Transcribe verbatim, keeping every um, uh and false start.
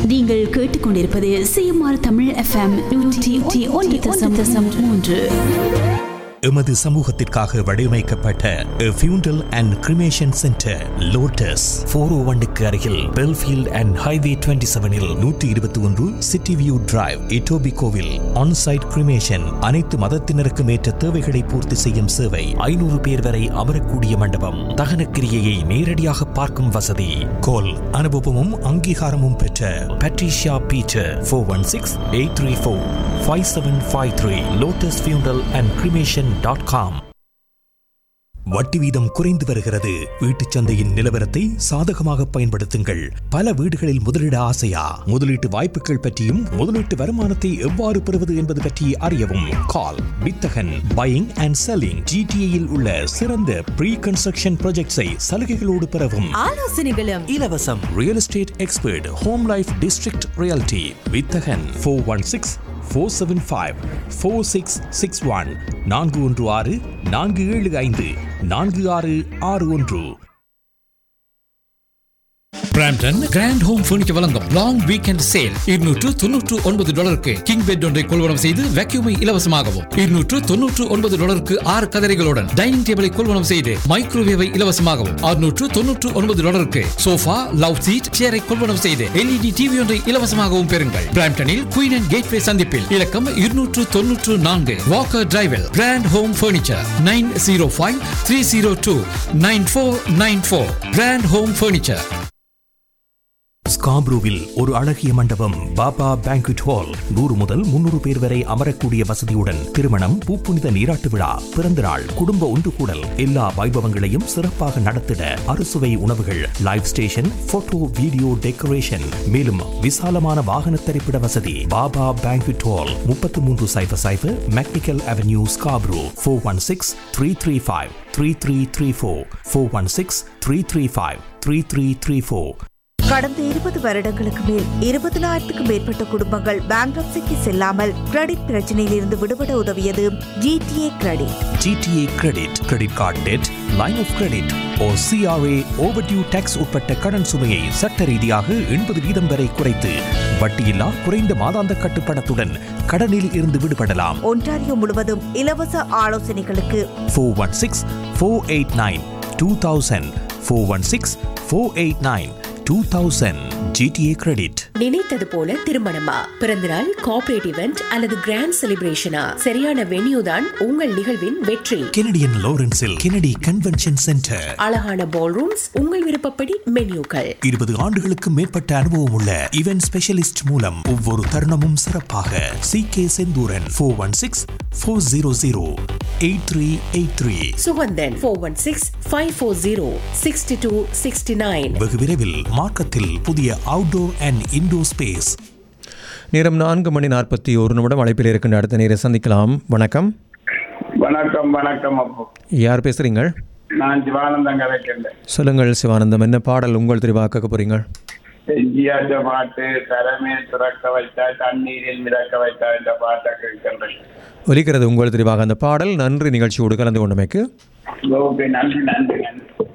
நீங்கள் கேட்டுக்கொண்டிருப்பது CMR Tamil FM நூற்றி ஒன்று தசம் தசம் மூன்று. எமது சமூகத்திற்காக வடிவமைக்கப்பட்ட ஃபியூண்டல் and cremation centre lotus four ஓ ஒன்னுக்கு அருகில் பெல்ஃபீல்ட் அண்ட் ஹைவே டுவெண்ட்டி செவனில் நூற்றி இருபத்தி ஒன்று city view drive இட்டோபிகோவில் onsite cremation அனைத்து மதத்தினருக்கும் ஏற்ற தேவைகளை பூர்த்தி செய்யும் சேவை. ஐநூறு பேர் வரை அமரக்கூடிய மண்டபம். தகன கிரியையை நேரடியாக பார்க்கும் வசதி. கோல் அனுபவமும் அங்கீகாரமும் பெற்ற Patricia Peter four one six eight three four five seven five three lotus ஃபியூண்டல் அண்ட் கிரிமேஷன் டாட் காம். வட்டி வீதம் குறைந்து வருகிறது. வீட்டுச் சந்தையின் நிலவரத்தை சாதகமாக பயன்படுத்துங்கள். பல வீடுகளில் முதலீட ஆசையா? முதலீட்டு வாய்ப்புகள் பற்றியும் முதலீட்டு வருமானத்தை எவ்வாறு பெறுவது என்பது பற்றி அறியவும் கால் வித்தகன் பையிங் அண்ட் செல்லிங். ஜிடிஏயில் உள்ள சிறந்த ப்ரீ கன்ஸ்ட்ரக்ஷன் ப்ராஜெக்ட்ஸை சலுகைகளோடு பெறவும் ஆலோசனைகளும் இலவசம். Real estate expert home life district reality வித்தகன் four one six four seven five four six six one நான்கு ஒன்று ஆறு நான்கு ஏழு ஐந்து நான்கு ஆறு ஆறு ஒன்று. பிராம்டன் கிராண்ட் ஹோம் ஃபர்னிச்சர் வழங்கும் லாங் வீக்கெண்ட் சேல். இருநூற்று தொன்னூற்று ஒன்பது டாலருக்கு கிங் பெட் ஒன்றை கொள்வனம் செய்து வேக்யூமை இலவசமாகவும், இருநூற்று தொன்னூற்று ஒன்பது டாலருக்கு ஆறு கதரைகளுடன் டைனிங் டேபிளை கொள்வனம் செய்து மைக்ரோவேவை இலவசமாகவும், அறுநூற்று தொன்னூற்று ஒன்பது டாலருக்கு சோஃபா லவ் சீட் சேரை கொள்வனம் செய்து எல்இடி டிவி ஒன்றை இலவசமாகவும் பெறுங்கள். பிராம்டனில் குயின் அண்ட் கேட்வே சந்திப்பில் இலக்கம் இருநூற்று தொன்னூற்று நான்கு Walker டிரைவில் grand home furniture nine zero five three zero two nine four nine four. Grand home furniture. ஸ்காப்ரூவில் ஒரு அழகிய மண்டபம். Baba banquet hall. நூறு முதல் முன்னூறு பேர் வரை அமரக்கூடிய வசதியுடன் திருமணம், பூப்புனித நீராட்டு விழா, பிறந்த நாள், குடும்ப ஒன்று கூடல், எல்லா வைபவங்களையும் சிறப்பாக நடத்திட அறுசுவை உணவுகள், live station, photo video decoration, மேலும் விசாலமான வாகன தரிப்பிட வசதி. பாபா பேங்க்வெட் ஹால் முப்பத்தி மூன்று சைபர் சைபர் mechanical avenue Scarborough. Four one six three three five three three three four four one six three three five three three three four. கடந்த இருபது வருடங்களுக்கு மேல் இருபதினாயிரத்துக்கும் மேற்பட்ட குடும்பங்கள் பேங்க்ரப்சிக்கு செல்லாமல் கிரெடிட் பிரச்சனையில் இருந்து விடுபட உதவியது GTA credit. GTA credit, credit card dead, line of credit O CRA overdue tax உட்பட்ட கடன் சுமையை சட்ட ரீதியாக எண்பது வீதம் வரை குறைத்து வட்டியில்லா குறைந்த மாதாந்த கட்டுப்பணத்துடன் கடனில் இருந்து விடுபடலாம். ஒன்டாரியோ முழுவதும் இலவச ஆலோசனைகளுக்கு four one six four eight nine two thousand four one six four eight nine two thousand. GTA credit. நினைத்தது போல திருமணமா, பிறந்தநாள், கார்ப்பரேட் இவெண்ட் அல்லது கிராண்ட் செலிப்ரேஷனா, சரியான வென்யூ தான் உங்கள் நிகழ்வின் வெற்றி. Canadian லாரன்ஸில் Kennedy convention centre. அழகான பால் ரூம்ஸ், உங்கள் விருப்பப்படி மென்யூக்கள். இருபது ஆண்டுகளுக்கு மேற்பட்ட அனுபவம் உள்ள இவென்ட் ஸ்பெஷலிஸ்ட் மூலம் ஒவ்வொரு தருணமும் சிறப்பாக. C K Senthuran four one six four zero zero eight three eight three. Suganthan four one six five four zero sixty two sixty nine. வெகு விரைவில் மார்க்கத்தில் புதிய அவுட்டோர் அண்ட் இன்டோர் ஸ்பேஸ். நேரம் நான்கு மணி நாற்பத்தி ஒரு நிமிடம். அழைப்பில் இருக்கின்ற அடுத்த நேரம் சந்திக்கலாம். வணக்கம். வணக்கம். வணக்கம் அப்போ. யார் பேசுறீங்க? நான் சிவானந்தம் கதைக்கின்றேன். சொல்லுங்கள் சிவானந்தம், என்ன பாடல் உங்கள் தெரிவாக்க போறீங்க? எம்ஜிஆர் பாட்டு தரமே துறக்க வைத்தா தண்ணீரில் மிதக்க வைத்தா இந்த பாட்டை கேட்கின்றேன். ஒலிக்கிறது உங்கள் தெரிவாக அந்த பாடல். நன்றி நிகழ்ச்சியோடு கலந்து கொண்டமைக்கு. ஓகே, நன்றி நன்றி நன்றி.